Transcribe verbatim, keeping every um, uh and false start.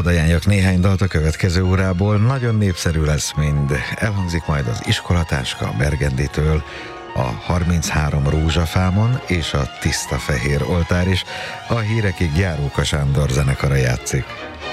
Hadd ajánljak néhány dalt a következő órából, nagyon népszerű lesz mind. Elhangzik majd az Iskolatáska Bergenditől, a harminchárom rózsafámon és a Tiszta fehér oltár is. A hírekig Járóka Sándor zenekara játszik.